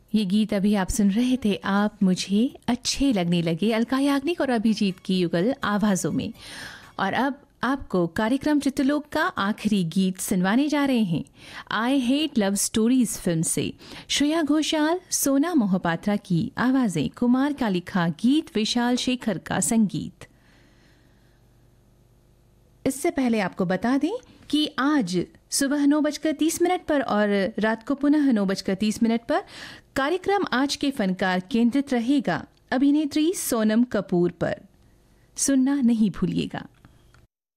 ये गीत अभी आप सुन रहे थे आप मुझे अच्छे लगने लगे, अलका याग्निक और अभिजीत की युगल आवाज़ों में। और अब आपको कार्यक्रम चित्रलोक का आखिरी गीत सुनवाने जा रहे हैं। I hate love stories film से श्रेया घोषाल, सोना मोहपात्रा की आवाज़ें, कुमार का लिखा गीत, विशाल शेखर का संगीत। इससे पहले आपको बता दें कि आज सुबह 9:30 पर और रात को पुनः 9:30 पर कार्यक्रम आज के फनकार केंद्रित रहेगा अभिनेत्री सोनम कपूर पर। सुनना नहीं भूलिएगा।